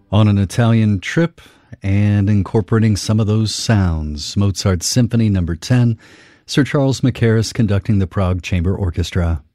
On an Italian trip and incorporating some of those sounds, Mozart's Symphony No. 10, Sir Charles Mackerras conducting the Prague Chamber Orchestra.